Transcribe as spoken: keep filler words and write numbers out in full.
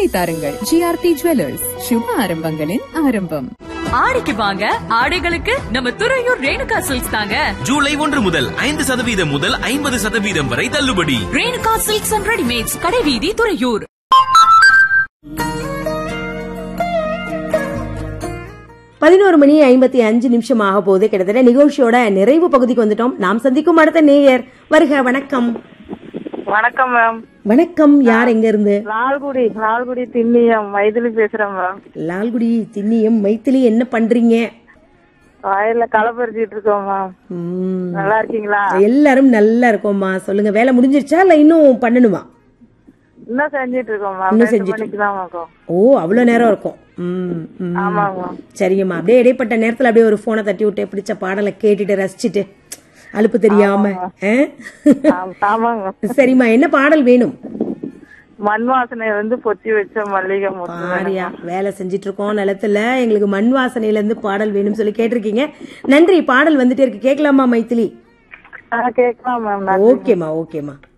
தாருங்கள். GRT jewellers, சுப ஆரம்பங்களின் ஆரம்பம். ஆடிக்கு வாங்க, ஆடைகளுக்கு நம்ம துறையூர் ரேணுகா சில்க்ஸ் தாங்க. ஜூலை ஒன்று முதல் ஐந்து சதவீதம் முதல் ஐம்பது சதவீதம் வரை தள்ளுபடி. ரேணுகா சில்க்ஸ் அண்ட் ரெடிமேட்ஸ், கடைவீதி, துறையூர். பதினோரு மணி ஐம்பத்தி அஞ்சு நிமிஷம் ஆக போது. கிட்டத்தட்ட நிகழ்ச்சியோட நிறைவு பகுதிக்கு வந்துட்டோம். நாம் சந்திக்கும் அடுத்த நேயர் வருக. வணக்கம். வணக்கம் மேம். வணக்கம். யார், எங்க இருந்து? லால்குடி லால்குடி திண்ணியம் மைதிலி பேசுறேன் மேம். லால்குடி திண்ணியம் மைத்திலி, என்ன பண்றீங்க? வயல்ல களை பறிச்சிட்டு இருக்கோம் மேம். நல்லா இருக்கீங்களா? எல்லாரும் நல்லா இருக்கோம்மா. சொல்லுங்க, வேலை முடிஞ்சிருச்சா இல்ல இன்னும் பண்ணணுமா? இன்னும் செஞ்சிட்டு இருக்கோம் மேம். இன்னும் செஞ்சிட்டு. ஓ, அவ்வளவு நேரம் இருக்கும். சரிங்கம்மா. அப்படியே இடைப்பட்ட நேரத்துல அப்படியே ஒரு போனை தட்டி விட்டு பிடிச்ச பாடலை கேட்டுட்டு ரசிச்சுட்டு அலுப்பு தெரியாம. சரிம்மா, என்ன பாடல் வேணும்? மண் வாசனை வந்து பொத்தி வச்ச மல்லிகை பாரியா. வேலை செஞ்சிட்டு இருக்கோம் நிலத்துல, எங்களுக்கு மண் வாசனையில இருந்து பாடல் வேணும்னு சொல்லி கேட்டிருக்கீங்க. நன்றி. பாடல் வந்துட்டே இருக்கு, கேட்கலாமா மைத்திலி? கேட்கலாம் மேம். ஓகேமா, ஓகேமா.